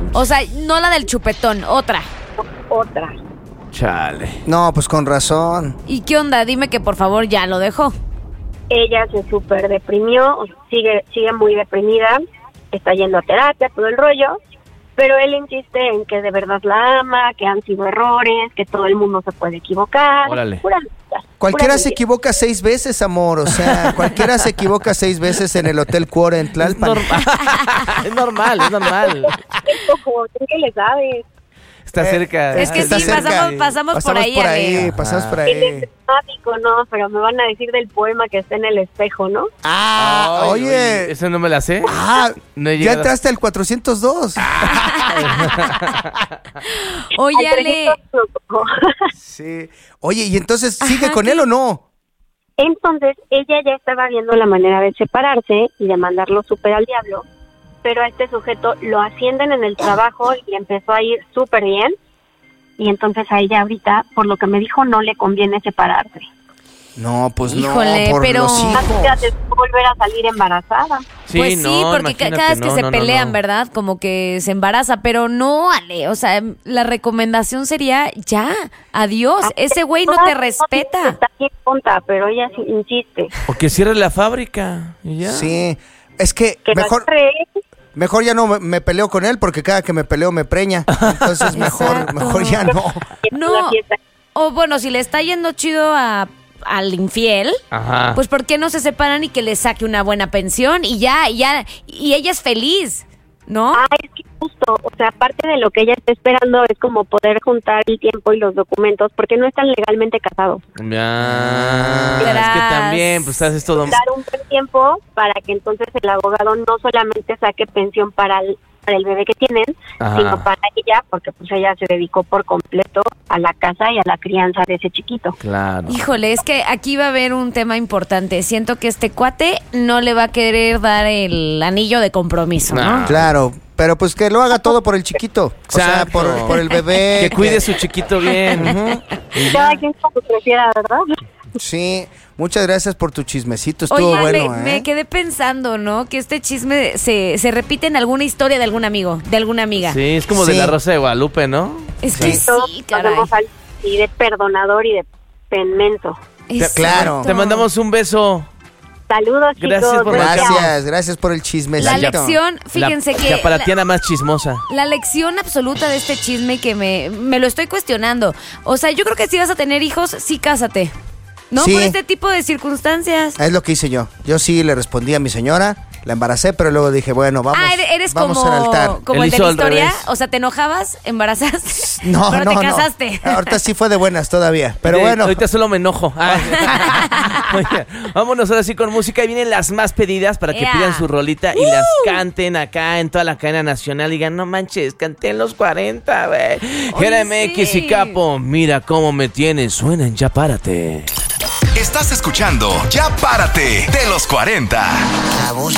O sea, no la del chupetón, otra. Otra. Chale. No, pues con razón. ¿Y qué onda? Dime que por favor ya lo dejó. Ella se súper deprimió, sigue muy deprimida, está yendo a terapia, todo el rollo, pero él insiste en que de verdad la ama, que han sido errores, que todo el mundo se puede equivocar. Órale. Cualquiera se equivoca 6 veces, amor. O sea, cualquiera se equivoca 6 veces en el Hotel Cuore en Tlalpan. Es normal. ¿Tú qué le sabes? Está cerca. Es que Está sí, cerca. pasamos por ahí, Ale. Pasamos por Es ahí. dramático, no, pero me van a decir del poema que está en el espejo, ¿no? Ah, Ay, oye. Eso no me la sé. Ah, No he ya llegado. entraste al 402. Oye, Ale. Sí. Oye, ¿y entonces sigue Ajá, con él o no? Entonces, ella ya estaba viendo la manera de separarse y de mandarlo súper al diablo, pero a este sujeto lo ascienden en el trabajo y le empezó a ir súper bien, y entonces a ella ahorita, por lo que me dijo, no le conviene separarse. No, pues Híjole, no, por pero- los hijos. Así que volver a salir embarazada. Pues sí, porque imagínate, cada vez que no, se no, pelean, no. ¿verdad? Como que se embaraza, pero no, Ale, o sea, la recomendación sería ya, adiós, ese güey no te respeta. Está bien tonta, pero ella sí insiste. O que cierre la fábrica. Y ya. Sí, es que Que mejor ya no me peleo con él porque cada que me peleo me preña. Entonces Exacto. mejor ya no. No, o bueno, si le está yendo chido al infiel, Ajá. pues ¿por qué no se separan y que le saque una buena pensión y ya, y ella es feliz, ¿no? Es que justo, o sea, aparte de lo que ella está esperando es como poder juntar el tiempo y los documentos, porque no están legalmente casados. Ya. Es que Tras. también, pues haces todo. Dar un buen tiempo para que entonces el abogado no solamente saque pensión para el bebé que tienen, Ajá. sino para ella, porque pues ella se dedicó por completo a la casa y a la crianza de ese chiquito. Claro. Híjole, es que aquí va a haber un tema importante. Siento que este cuate no le va a querer dar el anillo de compromiso, ¿no? No. Claro, pero pues que lo haga todo por el chiquito. O sea, Exacto. por el bebé. Que cuide a su chiquito bien. Ujú. Cada quien como prefiera, ¿verdad? Sí, muchas gracias por tu chismecito. Estuvo Oye, bueno, me quedé pensando, ¿no? Que este chisme se repite en alguna historia de algún amigo, de alguna amiga. Sí, es como de Sí. la Rosa de Guadalupe, ¿no? Es que Todos sí, caray. pasamos y de perdonador y de penmenso. Exacto. Claro. Te mandamos un beso. Saludos, chicos. Gracias por Gracias por el chismecito. La lección, fíjense que... La paratiana más chismosa. La lección absoluta de este chisme que me lo estoy cuestionando. O sea, yo creo que si vas a tener hijos, sí cásate. ¿No? Sí. Por este tipo de circunstancias. Es lo que hice yo. Yo sí le respondí a mi señora, la embaracé, pero luego dije, bueno, vamos, eres vamos como, al altar. como Él el de hizo la al historia. revés. O sea, te enojabas, embarazaste, No, pero no, te no. casaste. Ahorita sí fue de buenas todavía, pero Oye, bueno. Ahorita solo me enojo. Oye, vámonos ahora sí con música. Y vienen las más pedidas para que Ea. pidan su rolita y las canten acá en toda la cadena nacional. Y digan, no manches, canté en los 40, güey. Jera MX sí. y Capo, mira cómo me tienes. Suenan Ya Párate. Estás escuchando Ya Párate de los 40. La voz